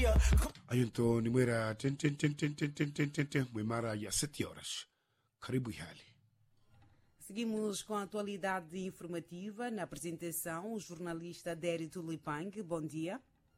dia. Ayunto ni mwera mwemara ya 7 horas. Karibu hali. Seguimos com a atualidade informativa. Na apresentação, o jornalista Dério Tulipang. Bom dia.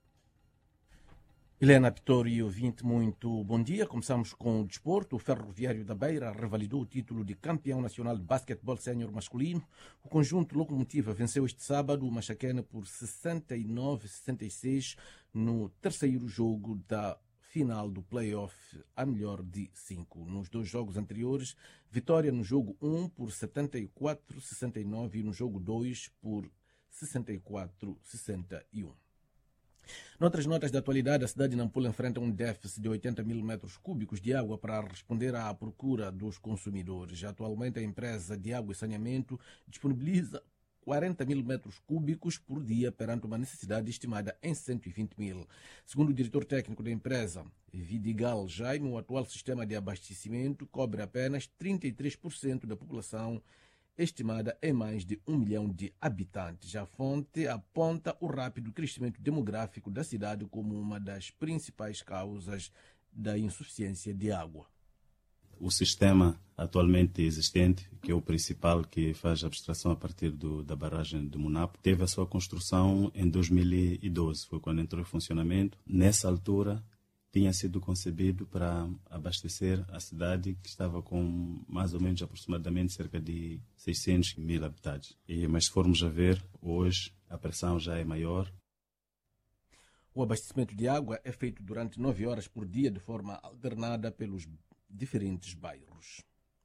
Helena Pitori e ouvinte, muito bom dia. Começamos com o desporto. O Ferroviário da Beira revalidou o título de campeão nacional de basquetebol sénior masculino. O conjunto Locomotiva venceu este sábado o Machaquena por 69-66 no terceiro jogo da final do play-off a melhor de 5. Nos 2 jogos anteriores, vitória no jogo 1 por 74-69 e no jogo 2 por 64-61. Noutras notas da atualidade, a cidade de Nampula enfrenta um déficit de 80 mil metros cúbicos de água para responder à procura dos consumidores. Atualmente, a empresa de água e saneamento disponibiliza 40 mil metros cúbicos por dia perante uma necessidade estimada em 120 mil. Segundo o diretor técnico da empresa, Vidigal Jaime, o atual sistema de abastecimento cobre apenas 33% da população estimada em mais de 1 milhão de habitantes. A fonte aponta o rápido crescimento demográfico da cidade como uma das principais causas da insuficiência de água. O sistema atualmente existente, que é o principal, que faz abstração a partir da barragem de Munapo, teve a sua construção em 2012, foi quando entrou em funcionamento. Nessa altura, tinha sido concebido para abastecer a cidade, que estava com mais ou menos aproximadamente cerca de 600 mil habitantes. Mas se formos a ver, hoje a pressão já é maior. O abastecimento de água é feito durante 9 horas por dia de forma alternada pelos diferentes bairros.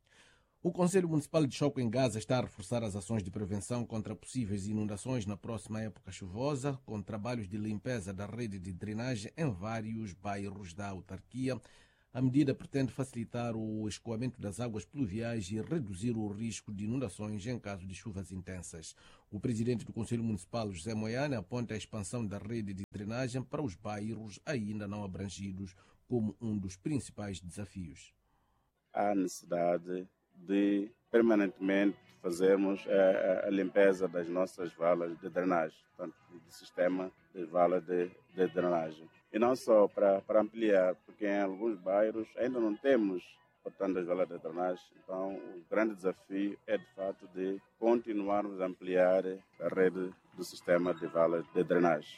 O Conselho Municipal de Choco em Gaza está a reforçar as ações de prevenção contra possíveis inundações na próxima época chuvosa, com trabalhos de limpeza da rede de drenagem em vários bairros da autarquia. A medida pretende facilitar o escoamento das águas pluviais e reduzir o risco de inundações em caso de chuvas intensas. O presidente do Conselho Municipal, José Moiane, aponta a expansão da rede de drenagem para os bairros ainda não abrangidos como um dos principais desafios. Há necessidade de permanentemente fazermos a limpeza das nossas valas de drenagem, portanto, do sistema de valas de drenagem. E não só para ampliar, porque em alguns bairros ainda não temos, portanto, as valas de drenagem. Então, o grande desafio é, de fato, de continuarmos a ampliar a rede do sistema de valas de drenagem.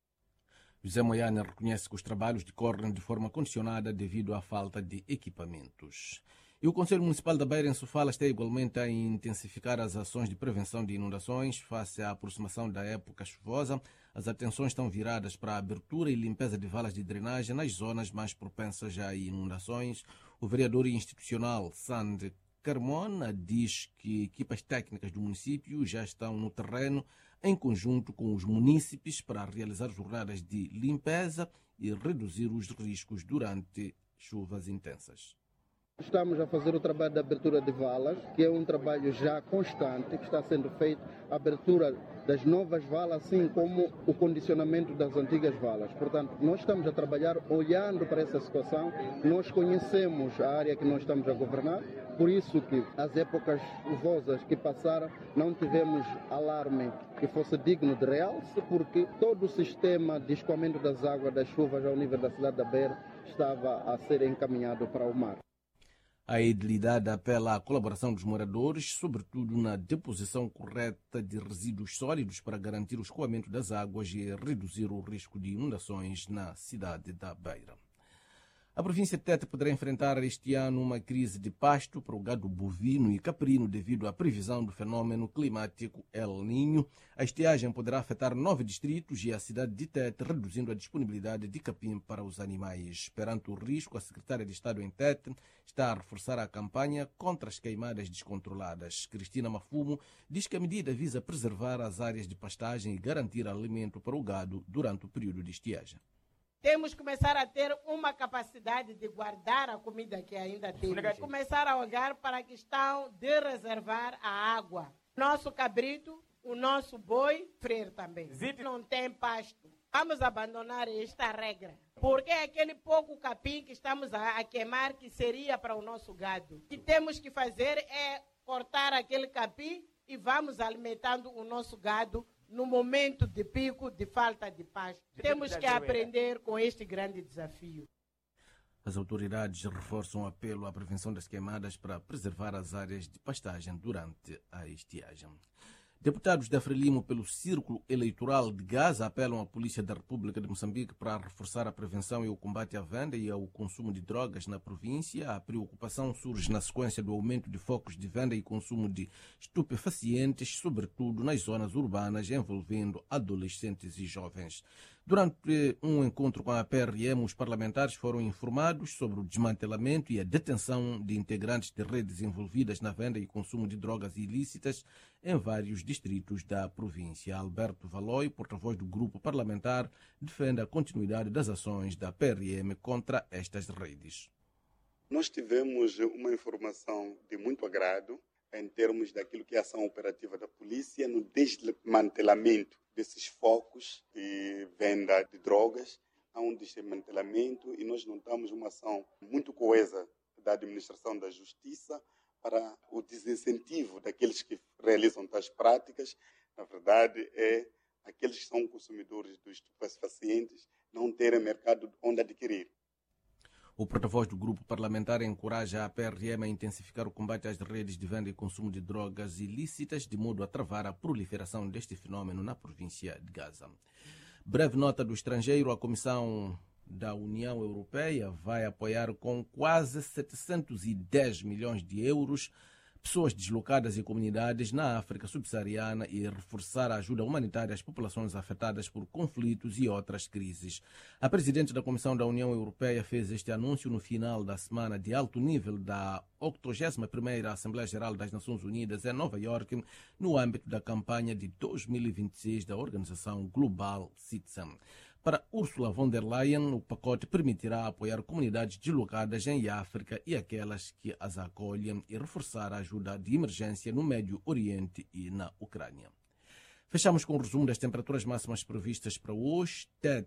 José Moiane reconhece que os trabalhos decorrem de forma condicionada devido à falta de equipamentos. E o Conselho Municipal da Beira, em Sofala, está igualmente a intensificar as ações de prevenção de inundações face à aproximação da época chuvosa. As atenções estão viradas para a abertura e limpeza de valas de drenagem nas zonas mais propensas a inundações. O vereador institucional Sande Carmona diz que equipas técnicas do município já estão no terreno em conjunto com os munícipes para realizar jornadas de limpeza e reduzir os riscos durante chuvas intensas. Estamos a fazer o trabalho de abertura de valas, que é um trabalho já constante, que está sendo feito, a abertura das novas valas, assim como o condicionamento das antigas valas. Portanto, nós estamos a trabalhar olhando para essa situação, nós conhecemos a área que nós estamos a governar, por isso que as épocas chuvosas que passaram não tivemos alarme que fosse digno de realce, porque todo o sistema de escoamento das águas das chuvas ao nível da cidade da Beira estava a ser encaminhado para o mar. A edilidade apela à colaboração dos moradores, sobretudo na deposição correta de resíduos sólidos para garantir o escoamento das águas e reduzir o risco de inundações na cidade da Beira. A província de Tete poderá enfrentar este ano uma crise de pasto para o gado bovino e caprino devido à previsão do fenômeno climático El Niño. A estiagem poderá afetar 9 distritos e a cidade de Tete, reduzindo a disponibilidade de capim para os animais. Perante o risco, a secretária de Estado em Tete está a reforçar a campanha contra as queimadas descontroladas. Cristina Mafumo diz que a medida visa preservar as áreas de pastagem e garantir alimento para o gado durante o período de estiagem. Temos que começar a ter uma capacidade de guardar a comida que ainda temos. Começar a olhar para a questão de reservar a água. Nosso cabrito, o nosso boi, freire também. Não tem pasto. Vamos abandonar esta regra. Porque é aquele pouco capim que estamos a queimar que seria para o nosso gado. O que temos que fazer é cortar aquele capim e vamos alimentando o nosso gado no momento de pico de falta de paz. Temos que aprender com este grande desafio. As autoridades reforçam o apelo à prevenção das queimadas para preservar as áreas de pastagem durante a estiagem. Deputados da Frelimo pelo Círculo Eleitoral de Gaza apelam à Polícia da República de Moçambique para reforçar a prevenção e o combate à venda e ao consumo de drogas na província. A preocupação surge na sequência do aumento de focos de venda e consumo de estupefacientes, sobretudo nas zonas urbanas, envolvendo adolescentes e jovens. Durante um encontro com a PRM, os parlamentares foram informados sobre o desmantelamento e a detenção de integrantes de redes envolvidas na venda e consumo de drogas ilícitas em vários distritos da província. Alberto Valoi, porta-voz do grupo parlamentar, defende a continuidade das ações da PRM contra estas redes. Nós tivemos uma informação de muito agrado em termos daquilo que é a ação operativa da polícia no desmantelamento desses focos de venda de drogas. Há um desmantelamento e nós notamos uma ação muito coesa da administração da justiça para o desincentivo daqueles que realizam tais práticas. Na verdade, é aqueles que são consumidores dos estupefacientes não terem mercado onde adquirir. O porta-voz do grupo parlamentar encoraja a PRM a intensificar o combate às redes de venda e consumo de drogas ilícitas, de modo a travar a proliferação deste fenômeno na província de Gaza. Breve nota do estrangeiro: a Comissão da União Europeia vai apoiar com quase 710 milhões de euros pessoas deslocadas e comunidades na África subsaariana e reforçar a ajuda humanitária às populações afetadas por conflitos e outras crises. A presidente da Comissão da União Europeia fez este anúncio no final da semana de alto nível da 81ª Assembleia Geral das Nações Unidas em Nova Iorque, no âmbito da campanha de 2026 da Organização Global Citizen. Para Ursula von der Leyen, o pacote permitirá apoiar comunidades deslocadas em África e aquelas que as acolhem e reforçar a ajuda de emergência no Médio Oriente e na Ucrânia. Fechamos com o resumo das temperaturas máximas previstas para hoje.